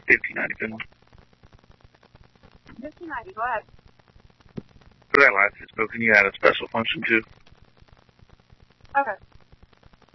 1590 Finland. 1590, go ahead. For that last spoken, you had a special function too. Okay.